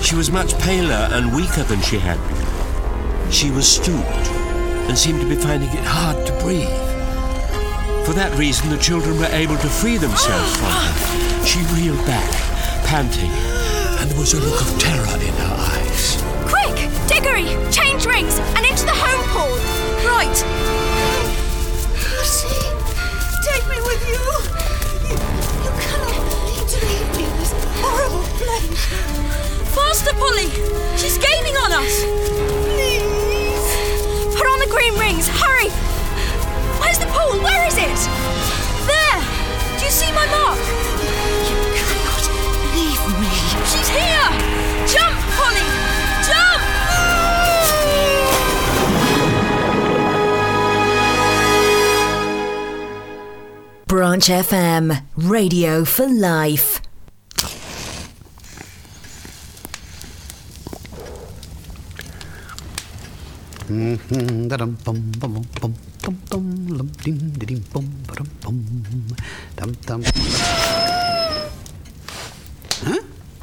She was much paler and weaker than she had been. She was stooped and seemed to be finding it hard to breathe. For that reason, the children were able to free themselves from her. She reeled back, panting, and there was a look of terror in her eyes. Quick! Diggory! Change rings and into the home pool! Right! Lucy, take me with you! You cannot leave me in this horrible place! Faster, Polly! She's gaining on us! Please! Put on the green rings! Hurry! Where's the pool? Where is it? There! Do you see my mark? You cannot leave me! She's here! Jump, Polly! Jump! Branch FM, radio for life. Huh?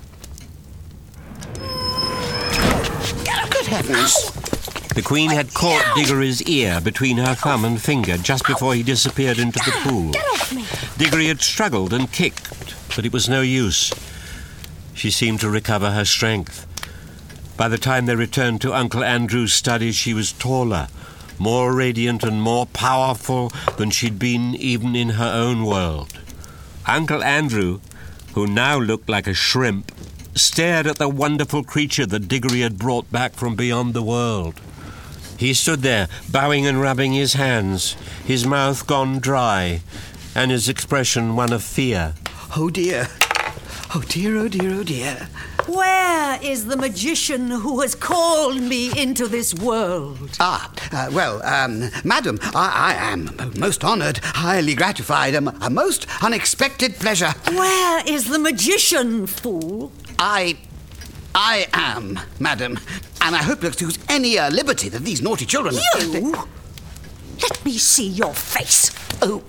Good heavens! The Queen had caught Diggory's ear between her thumb and finger just before he disappeared into the pool. Get off me! Diggory had struggled and kicked, but it was no use. She seemed to recover her strength. By the time they returned to Uncle Andrew's study, she was taller, more radiant and more powerful than she'd been even in her own world. Uncle Andrew, who now looked like a shrimp, stared at the wonderful creature that Diggory had brought back from beyond the world. He stood there, bowing and rubbing his hands, his mouth gone dry, and his expression one of fear. Oh dear. Oh dear, oh dear, oh dear. Where is the magician who has called me into this world? Madam, I am most honoured, highly gratified, a most unexpected pleasure. Where is the magician, fool? I am, madam, and I hope you'll excuse any liberty that these naughty children... You? Let me see your face. Oh.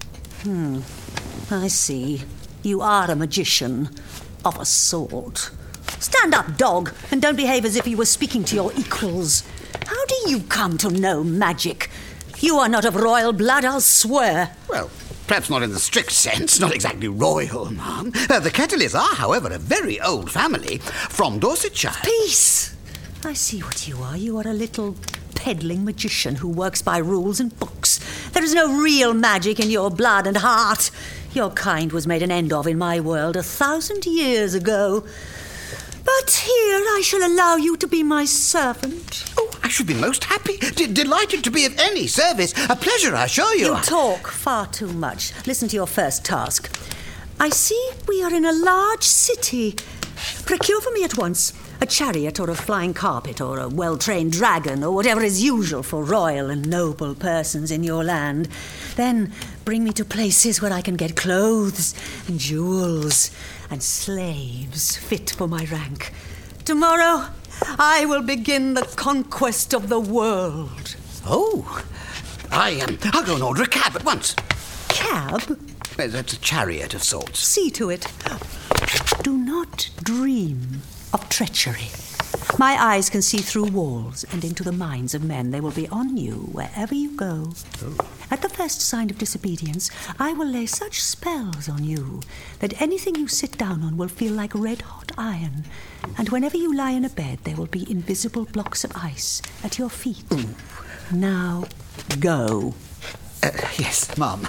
I see. You are a magician, of a sort. Stand up, dog, and don't behave as if you were speaking to your equals. How do you come to know magic? You are not of royal blood, I'll swear. Well, perhaps not in the strict sense, not exactly royal, ma'am. The Kettleys are, however, a very old family from Dorsetshire. Peace! I see what you are. You are a little peddling magician who works by rules and books. There is no real magic in your blood and heart. Your kind was made an end of in my world 1,000 years ago. But here I shall allow you to be my servant. Oh, I should be most happy, delighted to be of any service. A pleasure, I assure you. You talk far too much. Listen to your first task. I see we are in a large city. Procure for me at once a chariot or a flying carpet or a well-trained dragon or whatever is usual for royal and noble persons in your land. Then bring me to places where I can get clothes and jewels and slaves fit for my rank. Tomorrow I will begin the conquest of the world. Oh, I'll go and order a cab at once. Cab? That's a chariot of sorts. See to it. Do not dream of treachery. My eyes can see through walls and into the minds of men. They will be on you wherever you go. Oh. At the first sign of disobedience, I will lay such spells on you that anything you sit down on will feel like red-hot iron. And whenever you lie in a bed, there will be invisible blocks of ice at your feet. Ooh. Now, go. Yes, Mum.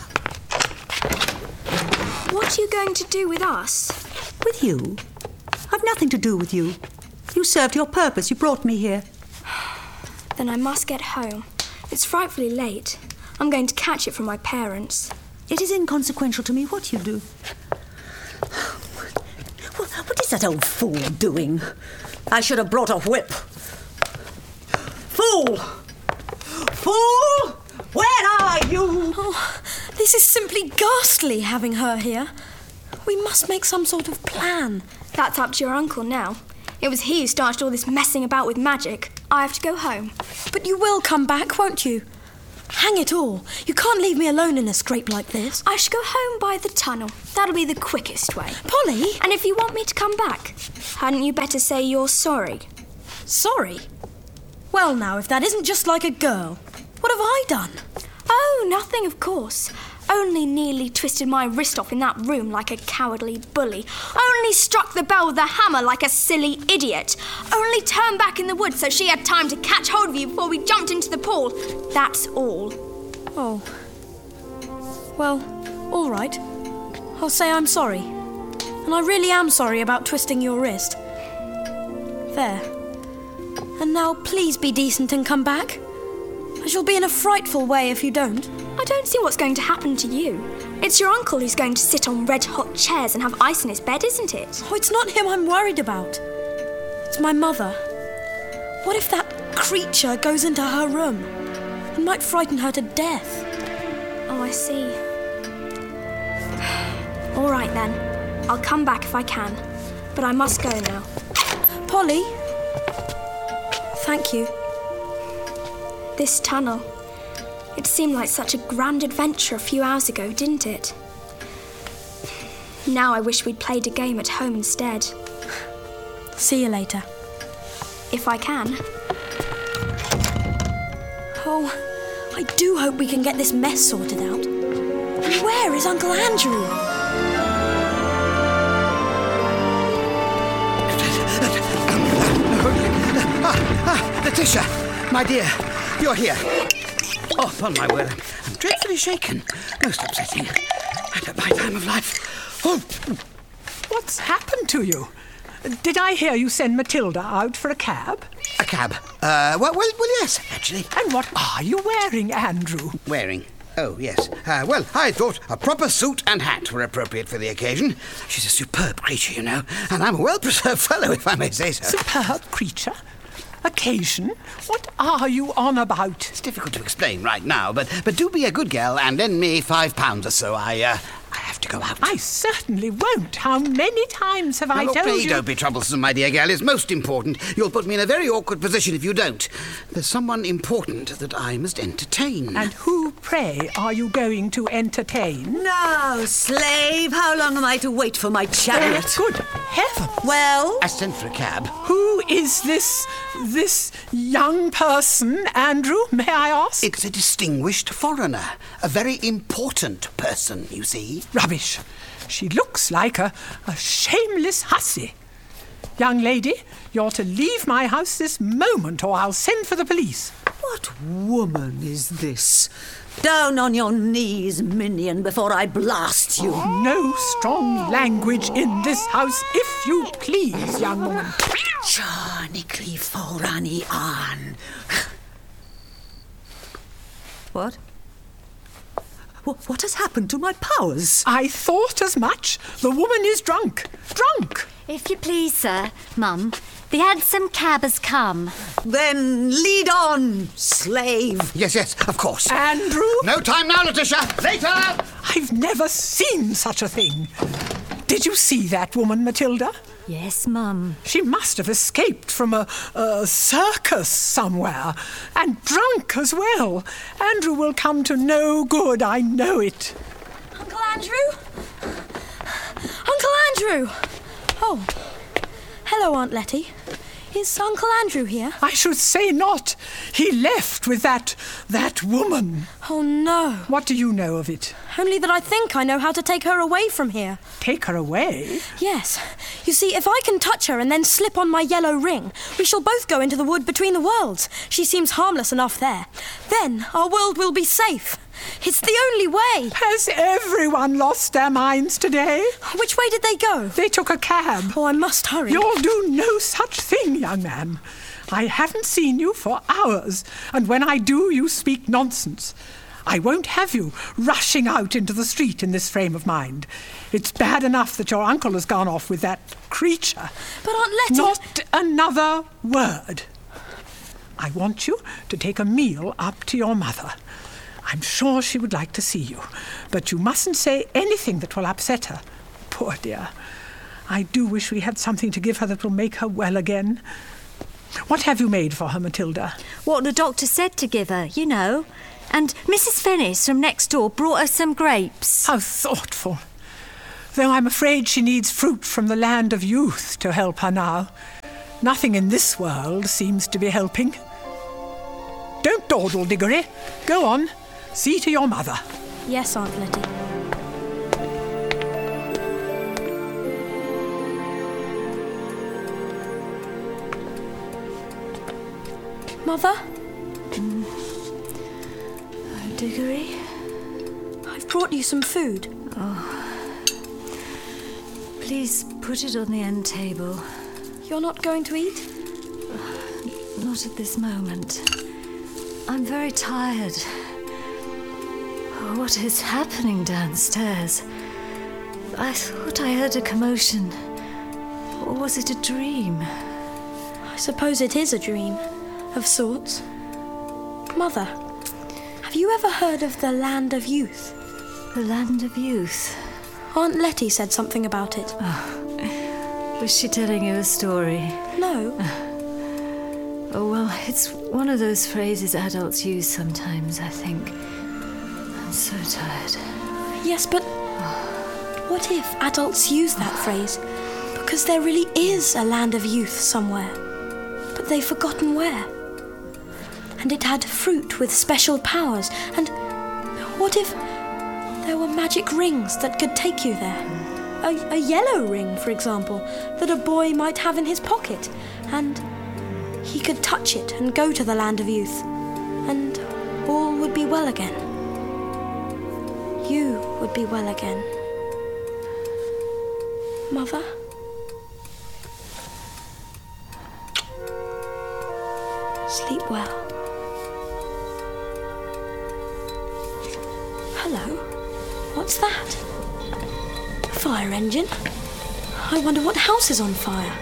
What are you going to do with us? With you? I've nothing to do with you. You served your purpose. You brought me here. Then I must get home. It's frightfully late. I'm going to catch it from my parents. It is inconsequential to me what you do. What is that old fool doing? I should have brought a whip. Fool! Fool! Where are you? Oh, this is simply ghastly, having her here. We must make some sort of plan. That's up to your uncle now. It was he who started all this messing about with magic. I have to go home. But you will come back, won't you? Hang it all. You can't leave me alone in a scrape like this. I should go home by the tunnel. That'll be the quickest way. Polly! And if you want me to come back, hadn't you better say you're sorry? Sorry? Well now, if that isn't just like a girl. What have I done? Oh, nothing, of course. Only nearly twisted my wrist off in that room like a cowardly bully. Only struck the bell with a hammer like a silly idiot. Only turned back in the wood so she had time to catch hold of you before we jumped into the pool. That's all. Oh. Well, all right. I'll say I'm sorry. And I really am sorry about twisting your wrist. There. And now please be decent and come back. I shall be in a frightful way if you don't. I don't see what's going to happen to you. It's your uncle who's going to sit on red-hot chairs and have ice in his bed, isn't it? Oh, it's not him I'm worried about. It's my mother. What if that creature goes into her room? It might frighten her to death. Oh, I see. All right, then. I'll come back if I can. But I must go now. Polly? Thank you. This tunnel. It seemed like such a grand adventure a few hours ago, didn't it? Now I wish we'd played a game at home instead. See you later. If I can. Oh, I do hope we can get this mess sorted out. Where is Uncle Andrew? Letitia, my dear, you're here. Oh, upon my word, I'm dreadfully shaken. Most upsetting. And at my time of life. Oh. What's happened to you? Did I hear you send Matilda out for a cab? A cab? Well, yes, actually. And what are you wearing, Andrew? Wearing? Oh, yes. Well, I thought a proper suit and hat were appropriate for the occasion. She's a superb creature, you know, and I'm a well-preserved fellow, if I may say so. Superb creature? Occasion? What are you on about? It's difficult to explain right now, but do be a good girl and lend me £5 or so. I have to go out. I certainly won't. How many times have I told please you? Don't be troublesome, my dear girl. It's most important. You'll put me in a very awkward position if you don't. There's someone important that I must entertain. And who, pray, are you going to entertain? Now, slave, how long am I to wait for my chariot? Good heavens! Well? I sent for a cab. Who is this young person, Andrew, may I ask? It's a distinguished foreigner. A very important person, you see. Rubbish. She looks like a shameless hussy. Young lady, you're to leave my house this moment or I'll send for the police. What woman is this? Down on your knees, minion, before I blast you. No strong language in this house, if you please, young woman. Charnically forani an. What? What has happened to my powers? I thought as much. The woman is drunk. Drunk! If you please, sir, Mum, the hansom cab has come. Then lead on, slave. Yes, of course. Andrew? No time now, Letitia. Later! I've never seen such a thing. Did you see that woman, Matilda? Yes, Mum. She must have escaped from a circus somewhere. And drunk as well. Andrew will come to no good, I know it. Uncle Andrew? Uncle Andrew! Oh, hello, Aunt Letty. Is Uncle Andrew here? I should say not. He left with that woman. Oh, no. What do you know of it? Only that I think I know how to take her away from here. Take her away? Yes. You see, if I can touch her and then slip on my yellow ring, we shall both go into the wood between the worlds. She seems harmless enough there. Then our world will be safe. It's the only way. Has everyone lost their minds today? Which way did they go? They took a cab. Oh, I must hurry. You'll do no such thing, young man. I haven't seen you for hours, and when I do, you speak nonsense. I won't have you rushing out into the street in this frame of mind. It's bad enough that your uncle has gone off with that creature. But Aunt Letty... Not another word. I want you to take a meal up to your mother. I'm sure she would like to see you, but you mustn't say anything that will upset her. Poor dear. I do wish we had something to give her that will make her well again. What have you made for her, Matilda? What the doctor said to give her, you know. And Mrs. Fennis from next door brought her some grapes. How thoughtful. Though I'm afraid she needs fruit from the land of youth to help her now. Nothing in this world seems to be helping. Don't dawdle, Diggory. Go on. See to your mother. Yes, Aunt Letty. Mother? Oh, Diggory? I've brought you some food. Please put it on the end table. You're not going to eat? Not at this moment. I'm very tired. What is happening downstairs? I thought I heard a commotion. Or was it a dream? I suppose it is a dream, of sorts. Mother, have you ever heard of the Land of Youth? The Land of Youth? Aunt Letty said something about it. Was she telling you a story? No. Oh, well, it's one of those phrases adults use sometimes, I think. I'm so tired. Yes, but what if adults use that phrase because there really is a land of youth somewhere, but they've forgotten where? And it had fruit with special powers, and what if there were magic rings that could take you there? A yellow ring, for example, that a boy might have in his pocket, and he could touch it and go to the land of youth, and all would be well again. You would be well again. Mother? Sleep well. Hello? What's that? A fire engine? I wonder what house is on fire.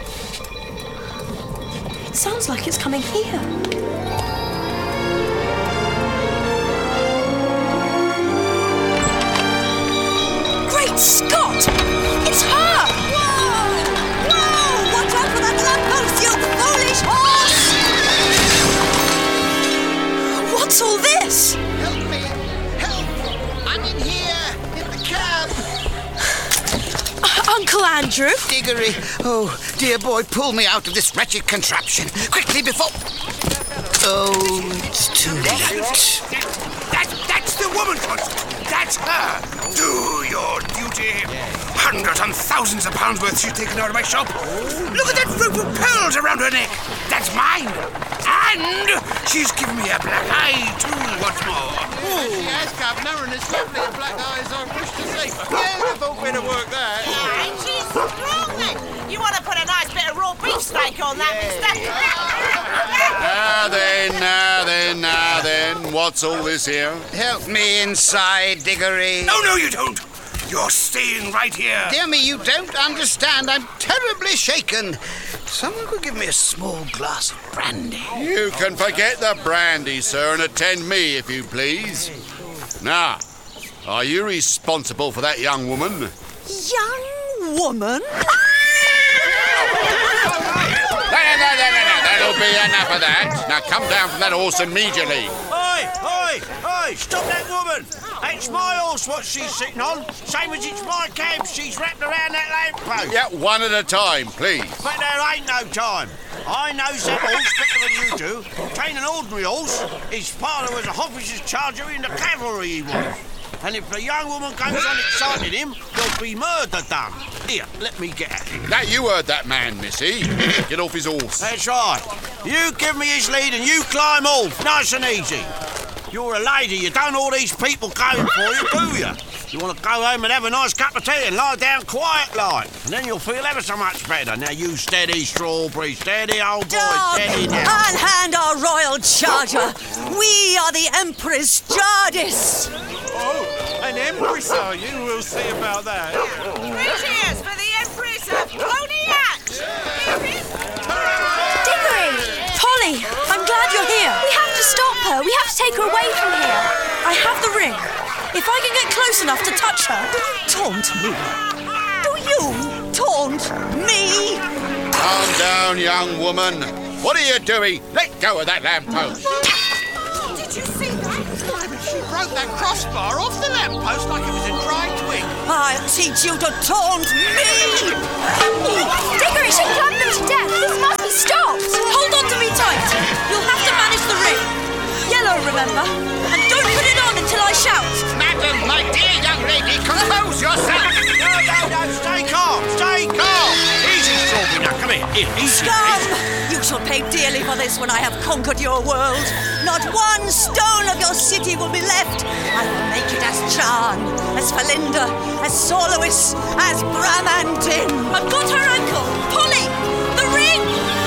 It sounds like it's coming here. Great Scott! It's her! Whoa! Whoa! Watch out for that lamppost, you foolish horse! What's all this? Help me! Help! I'm in here! In the cab! Uncle Andrew? Diggory! Oh, dear boy, pull me out of this wretched contraption. Quickly before... Oh, it's too late. That's the woman, Constance. That's her. Do your duty. Hundreds and thousands of pounds worth she's taken out of my shop. Look at that rope of pearls around her neck. That's mine. And she's given me a black eye, too, what's more. She has, Governor, and it's lovely a black eye as I wish to see. Beautiful bit of work, that. And she's strong, then. You want to put a nice bit of raw beef steak on that, mister? Now then, what's all this here? Help me inside, Diggory. No, you don't. You're staying right here. Dear me, you don't understand. I'm terribly shaken. Someone could give me a small glass of brandy. You can forget the brandy, sir, and attend me, if you please. Now, are you responsible for that young woman? Young woman? That'll be enough of that. Now come down from that horse immediately. Oi! Stop that woman! It's my horse what she's sitting on. Same as it's my cab she's wrapped around that lamppost. Yeah, one at a time, please. But there ain't no time. I knows that horse better than you do. Tain't an ordinary horse. His father was a officer's charger in the cavalry, he was. And if the young woman goes on exciting him, there'll be murder done. Here, let me get at him. Now, you heard that man, missy. Get off his horse. That's right. You give me his lead and you climb off, nice and easy. You're a lady, you don't all these people going for you, do you? You want to go home and have a nice cup of tea and lie down quiet like, and then you'll feel ever so much better. Now you steady, Strawberry, steady, old boy, steady now. Unhand our royal charger. We are the Empress Jardis. Oh, an empress, are you? We'll see about that. Cheers for the Empress of Ponyat! Diggory! Polly, I'm glad you're here. We have to stop her. We have to take her away from here. I have the ring. If I can get close enough to touch her... Taunt me? Do you taunt me? Calm down, young woman. What are you doing? Let go of that lamppost. Did you see that? She broke that crossbar off the lamppost like it was a dry twig. I'll teach you to taunt me! Diggory, she clamped them to death. This must be stopped. Hold on to me tight. You'll have to manage the ring. Yellow, remember? And don't put it on until I shout. Madam, my dear young lady, compose yourself. No, stay calm, stay calm. Easy, Strawberry. Now, come here. Easy. Scum! You shall pay dearly for this when I have conquered your world. Not one stone of your city will be left. I will make it as Chan, as Felinda, as Solois, as Bramandin. I've got her ankle. Polly! The ring!